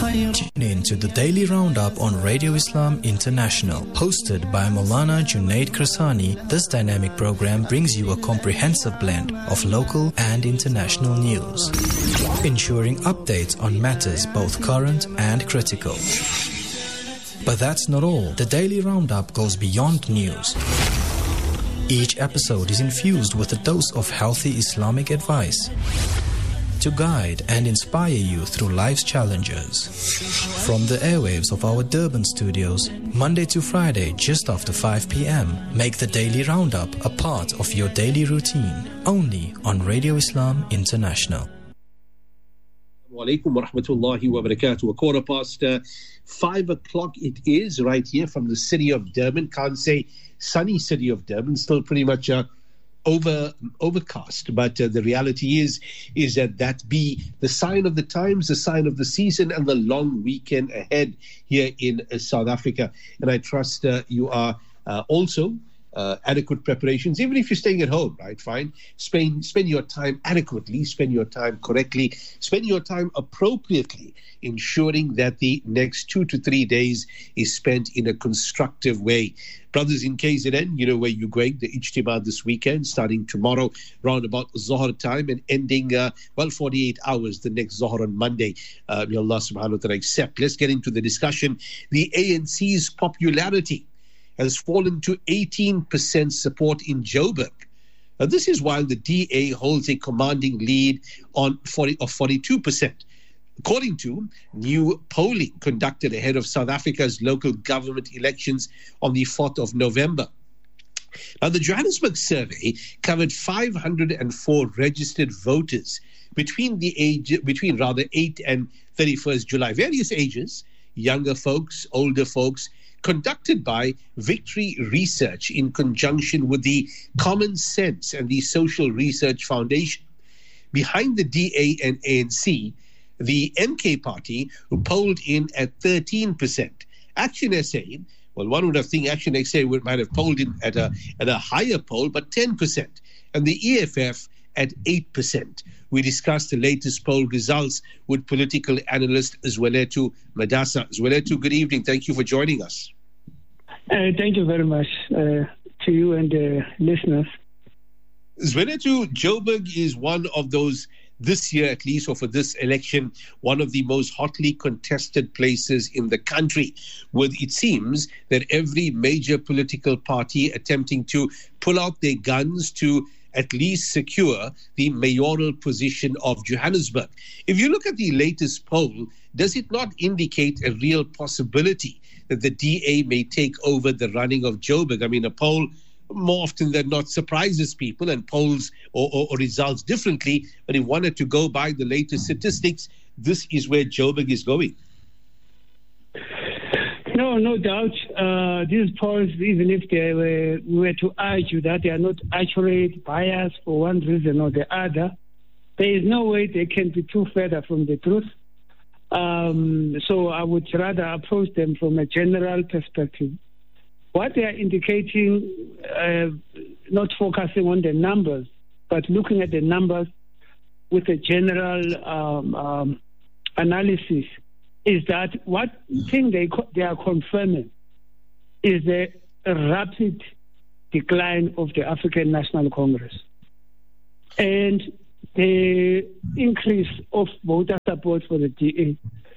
Tune in to the Daily Roundup on Radio Islam International. Hosted by Maulana Junaid Krasani, this dynamic program brings you a comprehensive blend of local and international news, ensuring updates on matters both current and critical. But that's not all. The Daily Roundup goes beyond news. Each episode is infused with a dose of healthy Islamic advice to guide and inspire you through life's challenges. From the airwaves of our Durban studios, Monday to Friday just after 5 p.m, make the Daily Roundup a part of your daily routine, only on Radio Islam International. Alaikum wa rahmatullahi wa barakatuh. 5 o'clock it is right here from the city of Durban. Can't say sunny city of Durban, still pretty much overcast, but the reality is that be the sign of the times, the sign of the season, and the long weekend ahead here in South Africa. And I trust you are also adequate preparations, even if you're staying at home, right? Fine. Spend your time adequately, spend your time correctly, spend your time appropriately, ensuring that the next 2 to 3 days is spent in a constructive way. Brothers in KZN, you know where you're going, the Ijtima this weekend, starting tomorrow round about Zohar time and ending, 48 hours, the next Zohar on Monday. May Allah subhanahu wa ta'ala accept. Let's get into the discussion. The ANC's popularity has fallen to 18% support in Joburg. Now, this is while the DA holds a commanding lead of 42%. According to new polling conducted ahead of South Africa's local government elections on the 4th of November. Now, the Johannesburg survey covered 504 registered voters between 8 and 31st July. Various ages, younger folks, older folks, conducted by Victory Research in conjunction with the Common Sense and the Social Research Foundation. Behind the DA and ANC, the MK party, who polled in at 13%. Action SA, well, one would have think Action SA might have polled in at a higher poll, but 10%. And the EFF at 8%. We discussed the latest poll results with political analyst Zweletu Madasa. Zweletu, good evening. Thank you for joining us. Thank you very much to you and the listeners. Zweletu, Joburg is one of those, this year at least, or for this election, one of the most hotly contested places in the country, with it seems that every major political party attempting to pull out their guns to at least secure the mayoral position of Johannesburg. If you look at the latest poll, does it not indicate a real possibility that the DA may take over the running of Joburg? I mean, a poll more often than not surprises people, and polls or results differently. But if one had to go by the latest statistics, this is where Joburg is going. No doubt. These polls, even if they were to argue that they are not accurate, biased for one reason or the other, there is no way they can be too further from the truth. So I would rather approach them from a general perspective. What they are indicating, not focusing on the numbers, but looking at the numbers with a general analysis, is that what thing they are confirming is the rapid decline of the African National Congress and the increase of voter support for the DA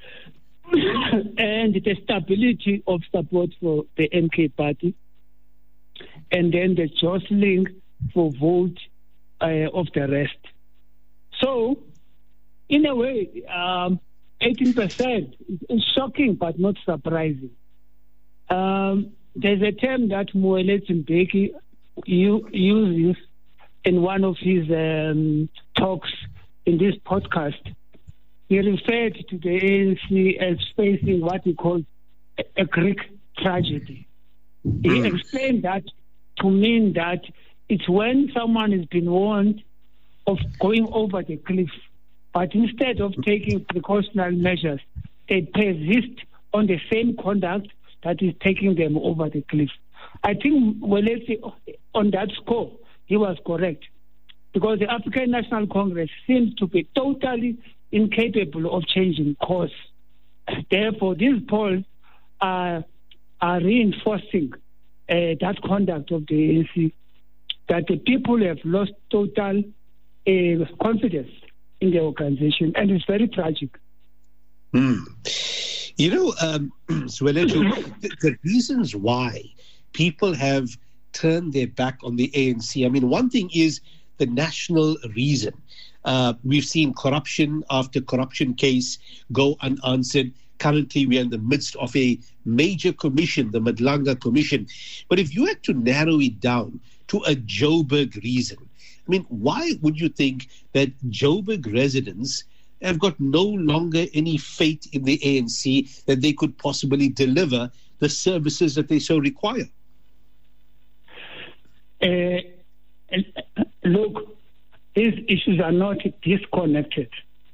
and the stability of support for the MK party, and then the jostling for vote of the rest. So, in a way, 18% is shocking but not surprising. There's a term that Moeletsi Mbeki uses in one of his talks in this podcast. He referred to the ANC as facing what he called a Greek tragedy. He explained that to mean that it's when someone has been warned of going over the cliff, but instead of taking precautionary measures, they persist on the same conduct that is taking them over the cliff. I think, well, let's say on that score, he was correct, because the African National Congress seems to be totally incapable of changing course. therefore, these polls are reinforcing that conduct of the ANC, that the people have lost total confidence in the organization, and it's very tragic. You know, Zwelethlo, the reasons why people have turned their back on the ANC, I mean, one thing is the national reason. We've seen corruption after corruption case go unanswered. Currently, we are in the midst of a major commission, the Madlanga Commission. But if you had to narrow it down to a Joburg reason, I mean, why would you think that Joburg residents have got no longer any faith in the ANC that they could possibly deliver the services that they so require? Look, these issues are not disconnected.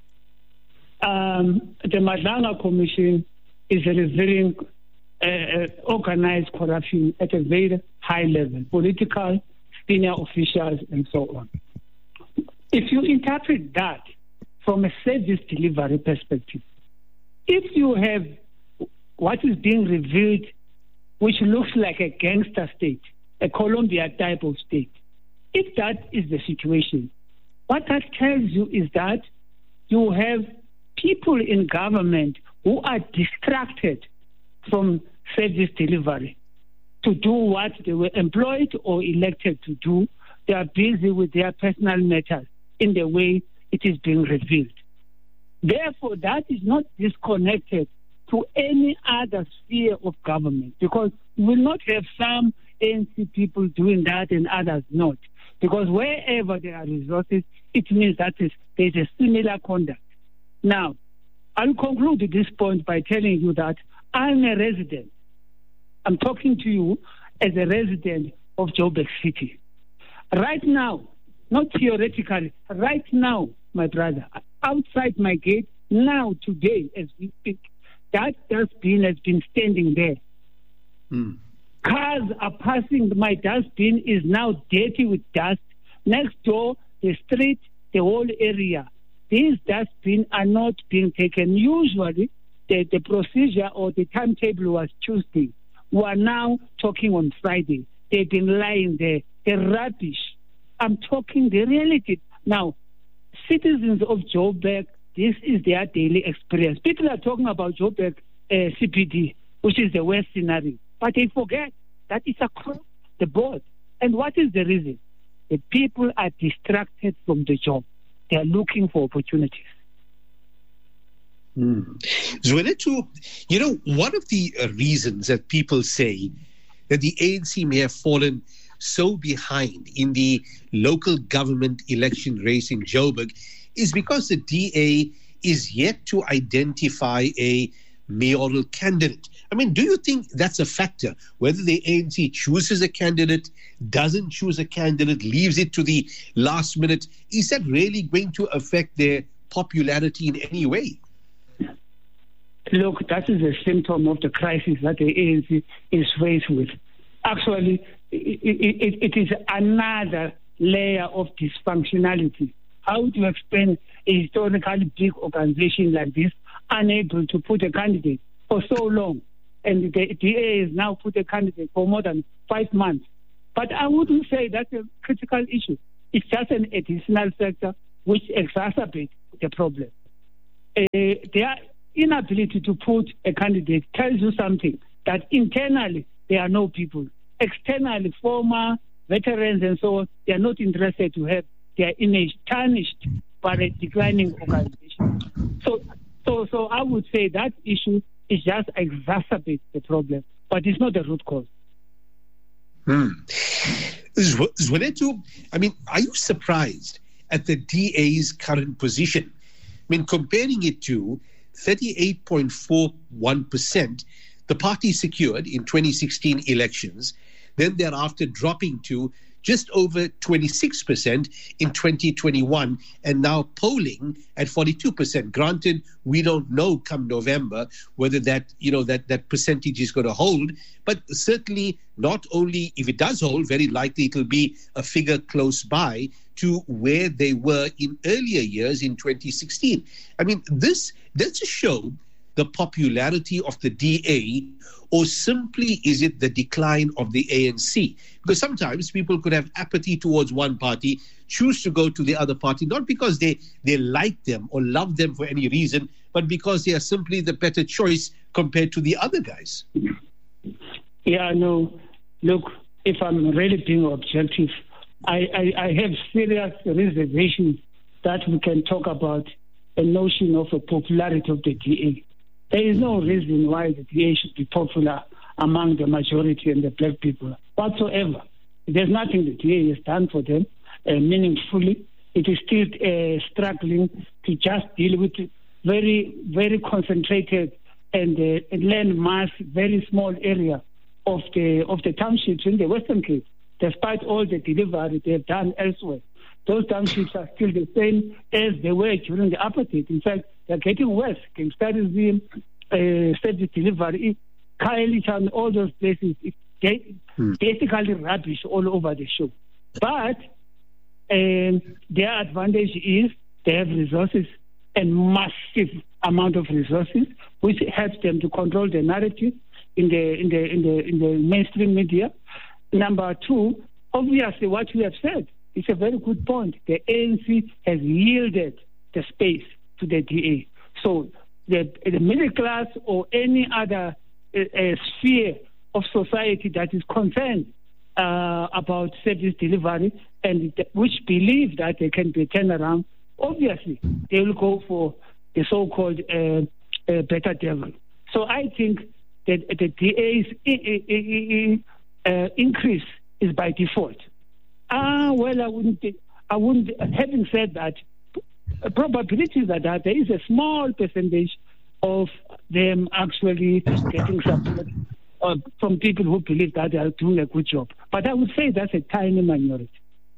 The Madlanga Commission is revealing organized corruption at a very high level, political, senior officials, and so on. If you interpret that from a service delivery perspective, if you have what is being revealed, which looks like a gangster state, a Colombia type of state, if that is the situation, what that tells you is that you have people in government who are distracted from service delivery to do what they were employed or elected to do. They are busy with their personal matters in the way it is being revealed. Therefore, that is not disconnected to any other sphere of government, because we will not have some ANC people doing that and others not. Because wherever there are resources, it means that there's a similar conduct. Now, I'll conclude this point by telling you that I'm a resident. I'm talking to you as a resident of Joburg City. Right now, not theoretically, right now, my brother, outside my gate, now, today, as we speak, that dustbin has been standing there. Cars are passing. My dustbin is now dirty with dust. Next door, the street, the whole area. These dustbins are not being taken. Usually, the procedure or the timetable was Tuesday. We are now talking on Friday. They've been lying there. The rubbish. I'm talking the reality. Now, citizens of Joburg, this is their daily experience. People are talking about Joburg CPD, which is the worst scenario. But they forget that it's across the board. And what is the reason? The people are distracted from the job. They are looking for opportunities. Zwelethlo, you know, one of the reasons that people say that the ANC may have fallen so behind in the local government election race in Joburg is because the DA is yet to identify a mayoral candidate. I mean, do you think that's a factor? Whether the ANC chooses a candidate, doesn't choose a candidate, leaves it to the last minute, is that really going to affect their popularity in any way? Look, that is a symptom of the crisis that the ANC is faced with. Actually, it is another layer of dysfunctionality. How do you explain a historically big organization like this unable to put a candidate for so long? And the DA has now put a candidate for more than 5 months. But I wouldn't say that's a critical issue. It's just an additional factor which exacerbates the problem. Their inability to put a candidate tells you something, that internally there are no people. Externally, former veterans and so on, they are not interested to have their image tarnished by a declining organization. So I would say that issue is just exacerbates the problem, but it's not the root cause. Zwelethlo, I mean, are you surprised at the DA's current position? I mean, comparing it to 38.41% the party secured in 2016 elections, then thereafter dropping to just over 26% in 2021, and now polling at 42%. Granted, we don't know come November whether that percentage is going to hold, but certainly not only if it does hold, very likely it'll be a figure close by to where they were in earlier years in 2016. I mean, this does show the popularity of the DA, or simply is it the decline of the ANC? Because sometimes people could have apathy towards one party, choose to go to the other party, not because they like them or love them for any reason, but because they are simply the better choice compared to the other guys. Yeah, no. Look, if I'm really being objective, I have serious reservations that we can talk about a notion of a popularity of the DA. There is no reason why the DA should be popular among the majority and the black people whatsoever. There's nothing the DA has done for them meaningfully. It is still struggling to just deal with very, very concentrated and landmass, very small area of the townships in the Western Cape. Despite all the delivery they have done elsewhere, those townships are still the same as they were during the apartheid. In fact, they're getting worse. Gangsterism, service delivery, Khayelitsha, and all those places, basically rubbish all over the show. But their advantage is they have resources, and massive amount of resources, which helps them to control the narrative in the mainstream media. Number two, obviously what you have said is a very good point. The ANC has yielded the space to the DA. So the middle class or any other sphere of society that is concerned about service delivery and which believe that they can be turned around, obviously they will go for the so-called better devil. So I think that the DA's increase is by default. Well, I wouldn't. Having said that, probabilities are that there is a small percentage of them actually getting support from people who believe that they are doing a good job. But I would say that's a tiny minority.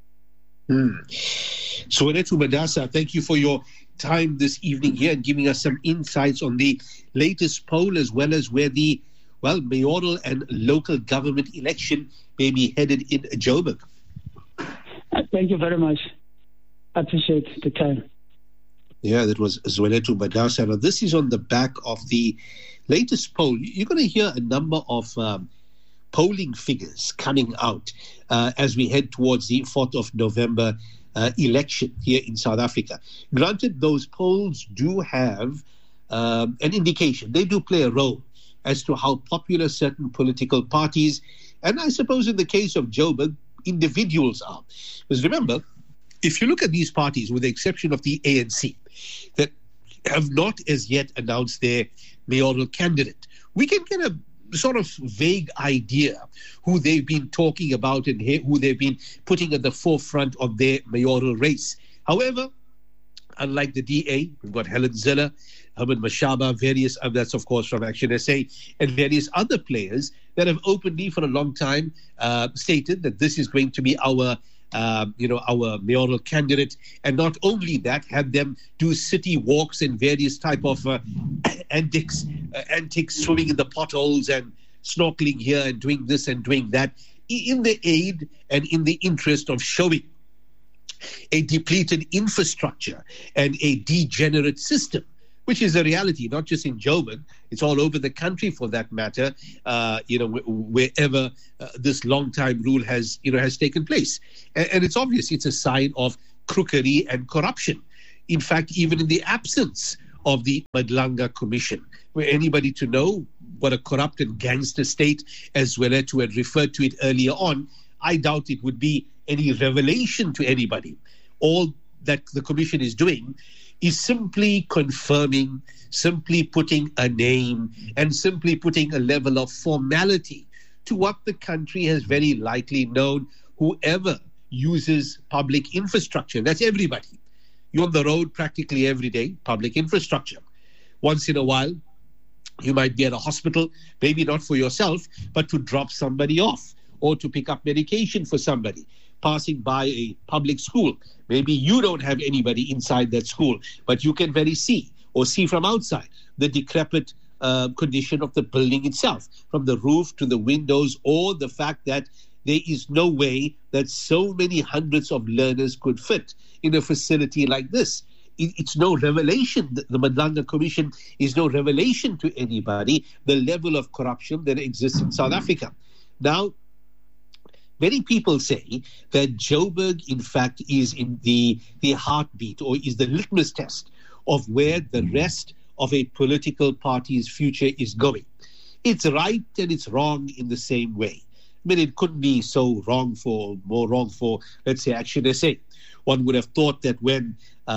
Zwelethu Madasa, thank you for your time this evening here and giving us some insights on the latest poll as well as where the mayoral and local government election may be headed in Joburg. Thank you very much. I appreciate the time. Yeah, that was Zwelethu Madasa. Now, this is on the back of the latest poll. You're going to hear a number of polling figures coming out as we head towards the 4th of November election here in South Africa. Granted, those polls do have an indication. They do play a role as to how popular certain political parties, and I suppose in the case of Joburg, individuals are. Because remember, if you look at these parties, with the exception of the ANC, that have not as yet announced their mayoral candidate, we can get a sort of vague idea who they've been talking about and who they've been putting at the forefront of their mayoral race. However, unlike the DA, we've got Helen Zille, Herman Mashaba, various, that's of course from Action SA, and various other players that have openly for a long time stated that this is going to be our mayoral candidate, and not only that, have them do city walks and various type of antics, swimming in the potholes and snorkeling here and doing this and doing that, in the aid and in the interest of showing a depleted infrastructure and a degenerate system, which is a reality, not just in Joburg, it's all over the country for that matter, wherever this long-time rule has taken place. And it's obvious it's a sign of crookery and corruption. In fact, even in the absence of the Madlanga Commission, where anybody to know what a corrupt and gangster state, as Zwelethu had referred to it earlier on, I doubt it would be any revelation to anybody. All that the Commission is doing is simply confirming, simply putting a name, and simply putting a level of formality to what the country has very likely known whoever uses public infrastructure. That's everybody. You're on the road practically every day, public infrastructure. Once in a while, you might be at a hospital, maybe not for yourself, but to drop somebody off or to pick up medication for somebody. Passing by a public school, maybe you don't have anybody inside that school, but you can see from outside the decrepit condition of the building itself, from the roof to the windows, or the fact that there is no way that so many hundreds of learners could fit in a facility like this. it's no revelation. The Madlanga Commission is no revelation to anybody, the level of corruption that exists in South Africa. Now, many people say that Joburg, in fact, is in the heartbeat, or is the litmus test of where the rest of a political party's future is going. It's right and it's wrong in the same way. I mean, it couldn't be more wrong for, let's say, Action SA. One would have thought that when,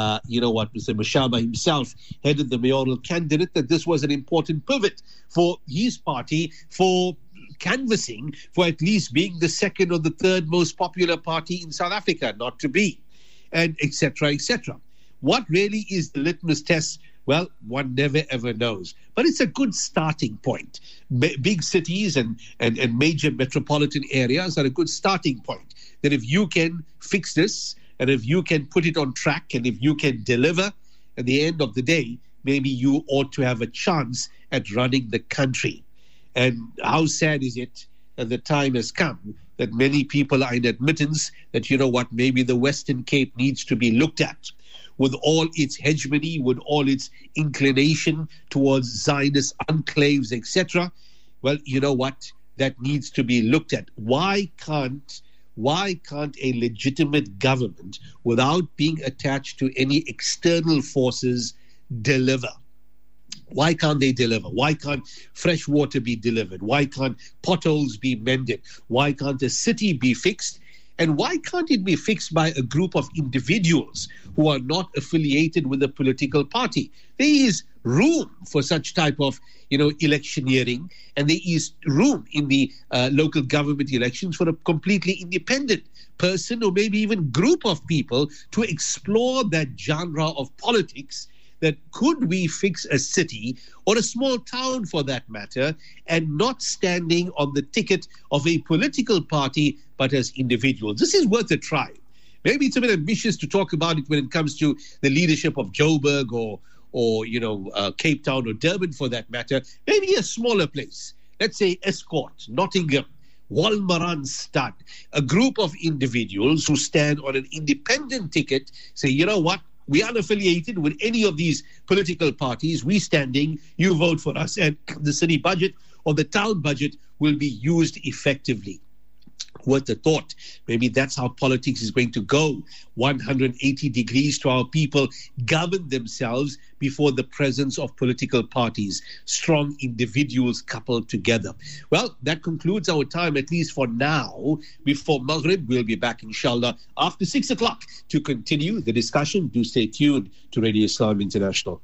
Mr. Mashaba himself headed the mayoral candidate, that this was an important pivot for his party, for canvassing for at least being the second or the third most popular party in South Africa, not to be, and etc., etc. What really is the litmus test? Well, one never ever knows. But it's a good starting point. Big cities and major metropolitan areas are a good starting point. That if you can fix this, and if you can put it on track, and if you can deliver, at the end of the day, maybe you ought to have a chance at running the country. And how sad is it that the time has come that many people are in admittance that, maybe the Western Cape needs to be looked at. With all its hegemony, with all its inclination towards Zionist enclaves, etc. Well, that needs to be looked at. Why can't a legitimate government, without being attached to any external forces, deliver? Why can't they deliver? Why can't fresh water be delivered? Why can't potholes be mended? Why can't a city be fixed? And why can't it be fixed by a group of individuals who are not affiliated with a political party? There is room for such type of, electioneering, and there is room in the local government elections for a completely independent person, or maybe even group of people, to explore that genre of politics. That could we fix a city or a small town for that matter, and not standing on the ticket of a political party, but as individuals. This is worth a try. Maybe it's a bit ambitious to talk about it when it comes to the leadership of Joburg or Cape Town or Durban for that matter. Maybe a smaller place. Let's say Escort, Nottingham, Walmaranstad. A group of individuals who stand on an independent ticket say, you know what? We are unaffiliated with any of these political parties. We standing, you vote for us, and the city budget or the town budget will be used effectively. Worth a thought. Maybe that's how politics is going to go. 180 degrees to our people govern themselves before the presence of political parties, strong individuals coupled together. Well, that concludes our time, at least for now. Before Maghrib, we'll be back, inshallah, after 6 o'clock to continue the discussion. Do stay tuned to Radio Islam International.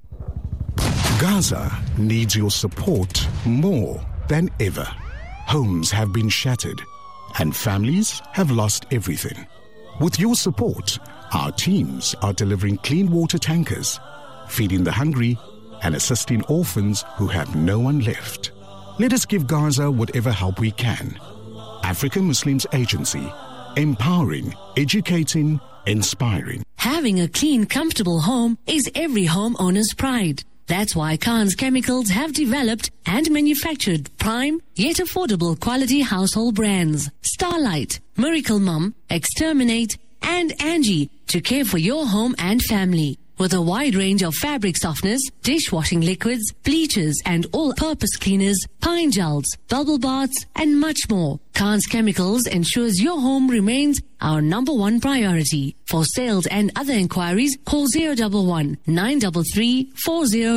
Gaza needs your support more than ever. Homes have been shattered and families have lost everything. With your support, our teams are delivering clean water tankers, feeding the hungry, and assisting orphans who have no one left. Let us give Gaza whatever help we can. African Muslims Agency, empowering, educating, inspiring. Having a clean, comfortable home is every homeowner's pride. That's why Khan's Chemicals have developed and manufactured prime yet affordable quality household brands. Starlight, Miracle Mum, Exterminate, and Angie to care for your home and family. With a wide range of fabric softeners, dishwashing liquids, bleachers, and all-purpose cleaners, pine gels, bubble baths, and much more, Khan's Chemicals ensures your home remains our #1 priority. For sales and other inquiries, call 011 933 40